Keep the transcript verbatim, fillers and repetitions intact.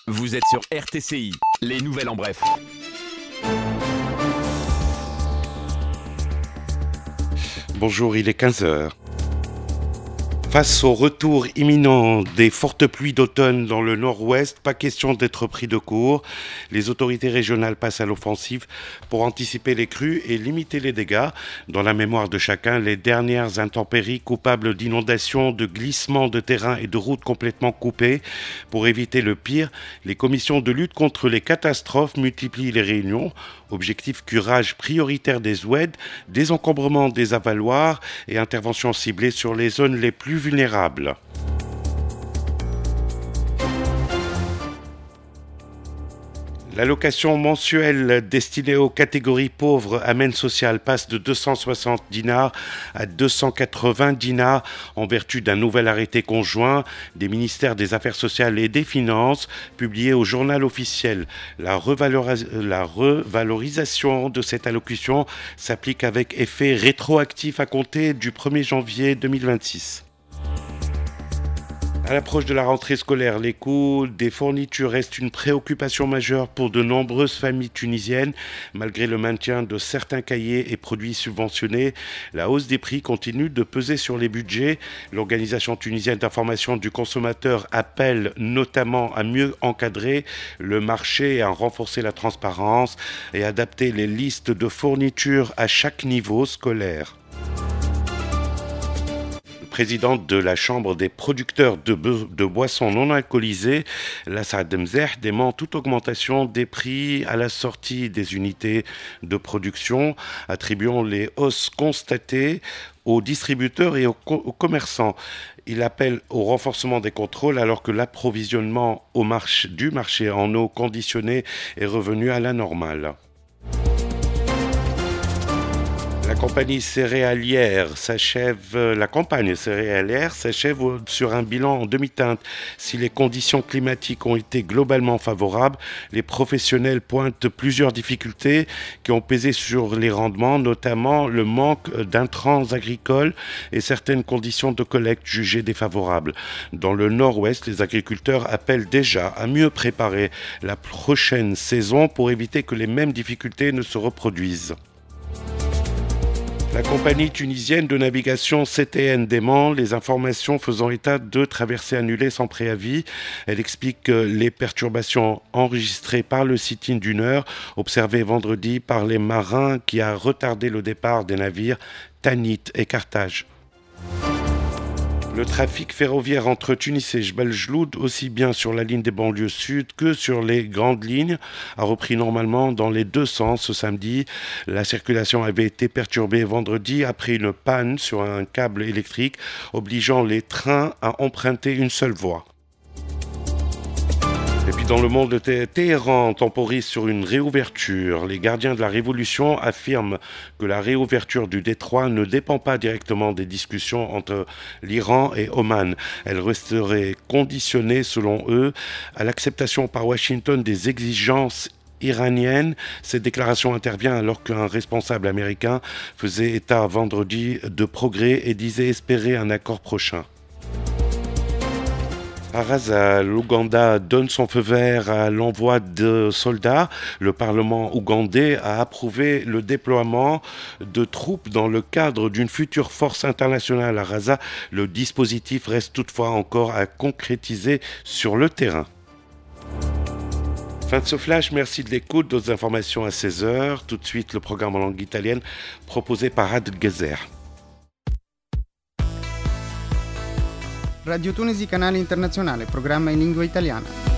Vous êtes sur R T C I, les nouvelles en bref. Bonjour, il est quinze heures. Face au retour imminent des fortes pluies d'automne dans le nord-ouest, pas question d'être pris de court. Les autorités régionales passent à l'offensive pour anticiper les crues et limiter les dégâts. Dans la mémoire de chacun, les dernières intempéries coupables d'inondations, de glissements de terrain et de routes complètement coupées. Pour éviter le pire, les commissions de lutte contre les catastrophes multiplient les réunions. Objectif curage prioritaire des oueds, désencombrement des avaloirs et intervention ciblée sur les zones les plus vulnérables. L'allocation mensuelle destinée aux catégories pauvres Amen Social passe de deux cent soixante dinars à deux cent quatre-vingts dinars en vertu d'un nouvel arrêté conjoint des ministères des Affaires sociales et des Finances publié au journal officiel. La, revalorisa- la revalorisation de cette allocation s'applique avec effet rétroactif à compter du premier janvier deux mille vingt-six. À l'approche de la rentrée scolaire, les coûts des fournitures restent une préoccupation majeure pour de nombreuses familles tunisiennes. Malgré le maintien de certains cahiers et produits subventionnés, la hausse des prix continue de peser sur les budgets. L'Organisation tunisienne d'information du consommateur appelle notamment à mieux encadrer le marché, à renforcer la transparence et adapter les listes de fournitures à chaque niveau scolaire. Présidente de la Chambre des producteurs de, be- de boissons non alcoolisées, Lassad Demzeh, dément toute augmentation des prix à la sortie des unités de production, attribuant les hausses constatées aux distributeurs et aux, co- aux commerçants. Il appelle au renforcement des contrôles alors que l'approvisionnement au marché, du marché en eau conditionnée est revenu à la normale. La compagnie céréalière s'achève, la campagne céréalière s'achève sur un bilan en demi-teinte. Si les conditions climatiques ont été globalement favorables, les professionnels pointent plusieurs difficultés qui ont pesé sur les rendements, notamment le manque d'intrants agricoles et certaines conditions de collecte jugées défavorables. Dans le nord-ouest, les agriculteurs appellent déjà à mieux préparer la prochaine saison pour éviter que les mêmes difficultés ne se reproduisent. La compagnie tunisienne de navigation C T N dément les informations faisant état de traversées annulées sans préavis. Elle explique que les perturbations enregistrées par le sit-in d'une heure, observé vendredi par les marins qui a retardé le départ des navires Tanit et Carthage. Le trafic ferroviaire entre Tunis et Jebel Jloud, aussi bien sur la ligne des banlieues sud que sur les grandes lignes, a repris normalement dans les deux sens ce samedi. La circulation avait été perturbée vendredi après une panne sur un câble électrique, obligeant les trains à emprunter une seule voie. Et puis dans le monde de Té- Téhéran temporise sur une réouverture. Les gardiens de la révolution affirment que la réouverture du détroit ne dépend pas directement des discussions entre l'Iran et Oman. Elle resterait conditionnée, selon eux, à l'acceptation par Washington des exigences iranienne. Cette déclaration intervient alors qu'un responsable américain faisait état vendredi de progrès et disait espérer un accord prochain. À Raza, l'Ouganda donne son feu vert à l'envoi de soldats. Le Parlement ougandais a approuvé le déploiement de troupes dans le cadre d'une future force internationale à Raza. Le dispositif reste toutefois encore à concrétiser sur le terrain. Fin de ce flash, merci de l'écoute. D'autres informations à seize heures. Tout de suite, le programme en langue italienne proposé par Ad Gezer. Radio Tunisi, canale internazionale, programma in lingua italiana.